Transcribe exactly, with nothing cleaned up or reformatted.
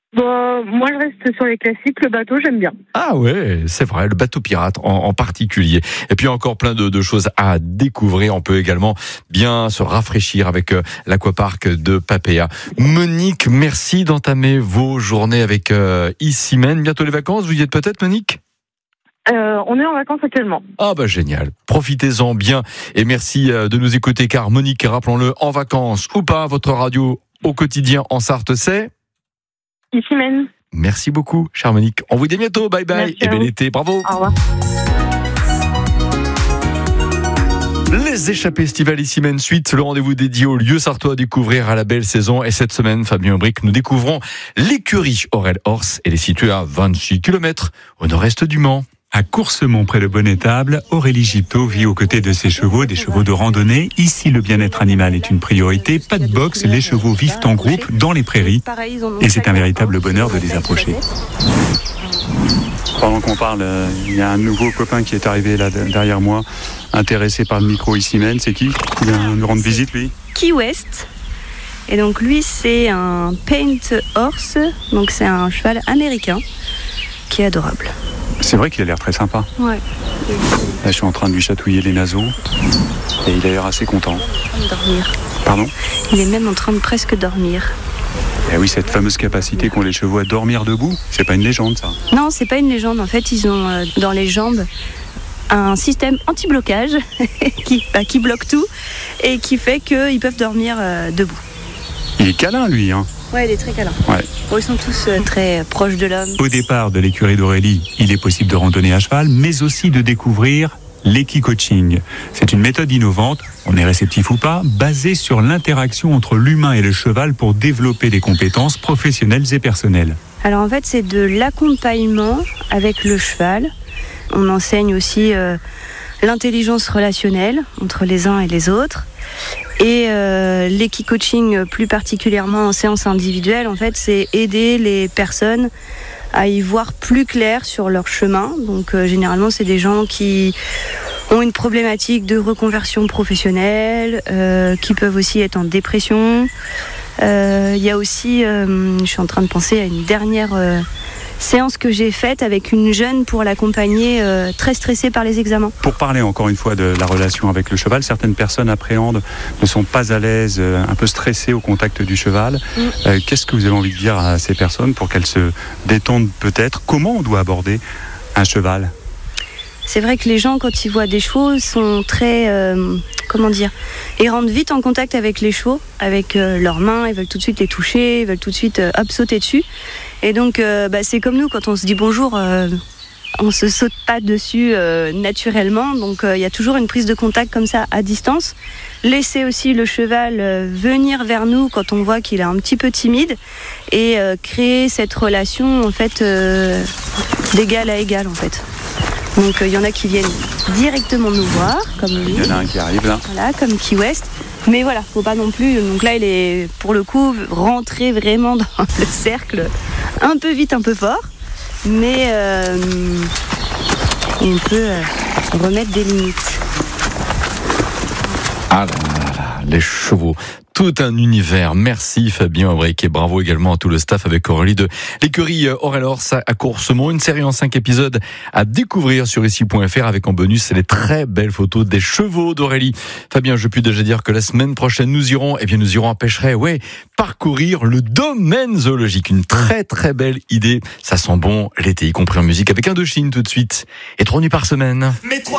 Bon, moi, je reste sur les classiques. Le bateau, j'aime bien. Ah ouais, c'est vrai, le bateau pirate en, en particulier. Et puis encore plein de, de choses à découvrir. On peut également bien se rafraîchir avec euh, l'aquapark de Papéa. Monique, merci d'entamer vos journées avec euh, Issymène. Bientôt les vacances, vous y êtes peut-être, Monique ? Euh, on est en vacances actuellement. Ah bah génial, profitez-en bien et merci euh, de nous écouter car Monique, rappelons-le, en vacances ou pas, votre radio au quotidien en Sarthe, c'est Issymène. Merci beaucoup, chère Monique. On vous dit à bientôt. Bye bye. Merci et bel été. Bravo. Au revoir. Les échappées estivales Issymène suite, le rendez-vous dédié aux lieux sartois à découvrir à la belle saison. Et cette semaine, Fabien Aubric, nous découvrons l'écurie Aurel-Hors. Elle est située à vingt-six kilomètres au nord-est du Mans. À Coursemont, près de Bonnétable, Aurélie Gipto vit aux côtés de ses chevaux, des chevaux de randonnée. Ici, le bien-être animal est une priorité. Pas de boxe, les chevaux vivent en groupe dans les prairies. Et c'est un véritable bonheur de les approcher. Pendant qu'on parle, il y a un nouveau copain qui est arrivé là derrière moi, intéressé par le micro Issymène. C'est qui ? Il vient nous rendre visite, lui ? Key West. Et donc lui, c'est un paint horse, donc c'est un cheval américain qui est adorable. C'est vrai qu'il a l'air très sympa. Ouais. Là, je suis en train de lui chatouiller les naseaux et il a l'air assez content. Il est en train de dormir. Pardon ? Il est même en train de presque dormir. Eh oui, cette fameuse capacité qu'ont les chevaux à dormir debout, c'est pas une légende, ça. Non, c'est pas une légende. En fait, ils ont euh, dans les jambes un système anti-blocage qui, bah, qui bloque tout et qui fait qu'ils peuvent dormir euh, debout. Il est câlin, lui, hein. Ouais, il est très câlin. Ouais. Bon, ils sont tous euh, très proches de l'homme. Au départ de l'écurie d'Aurélie, il est possible de randonner à cheval, mais aussi de découvrir l'équi-coaching. C'est une méthode innovante, on est réceptif ou pas, basée sur l'interaction entre l'humain et le cheval pour développer des compétences professionnelles et personnelles. Alors en fait, c'est de l'accompagnement avec le cheval. On enseigne aussi euh, l'intelligence relationnelle entre les uns et les autres. Et euh, l'équi-coaching, plus particulièrement en séance individuelle, en fait, c'est aider les personnes à y voir plus clair sur leur chemin. Donc euh, généralement, c'est des gens qui ont une problématique de reconversion professionnelle, euh, qui peuvent aussi être en dépression. Il euh, y a aussi, euh, je suis en train de penser à une dernière euh, séance que j'ai faite avec une jeune pour l'accompagner, euh, très stressée par les examens. Pour parler encore une fois de la relation avec le cheval, certaines personnes appréhendent, ne sont pas à l'aise, euh, un peu stressées au contact du cheval. Mm. Euh, qu'est-ce que vous avez envie de dire à ces personnes pour qu'elles se détendent peut-être ? Comment on doit aborder un cheval ? C'est vrai que les gens, quand ils voient des chevaux, sont très, euh, comment dire, ils rentrent vite en contact avec les chevaux, avec euh, leurs mains, ils veulent tout de suite les toucher, ils veulent tout de suite euh, hop, sauter dessus. Et donc, euh, bah, c'est comme nous, quand on se dit bonjour, euh, on se saute pas dessus euh, naturellement. Donc, il euh, y a toujours une prise de contact comme ça, à distance. Laisser aussi le cheval euh, venir vers nous quand on voit qu'il est un petit peu timide et euh, créer cette relation, en fait, euh, d'égal à égal, en fait. Donc il euh, y en a qui viennent directement nous voir, comme lui. Il y en a un qui arrive là. Voilà, comme Key West. Mais voilà, faut pas non plus. Donc là, il est pour le coup rentré vraiment dans le cercle, un peu vite, un peu fort. Mais euh, on peut euh, remettre des limites. Ah là là là, les chevaux. Tout un univers. Merci Fabien Aubric et bravo également à tout le staff avec Aurélie de l'écurie Aurel-Hors à Coursemont. Une série en cinq épisodes à découvrir sur ici point f r avec en bonus les très belles photos des chevaux d'Aurélie. Fabien, je puis déjà dire que la semaine prochaine nous irons, eh bien nous irons à Pêcheret, ouais, parcourir le domaine zoologique. Une très très belle idée. Ça sent bon l'été, y compris en musique avec Indochine tout de suite et trois nuits par semaine. Mais trois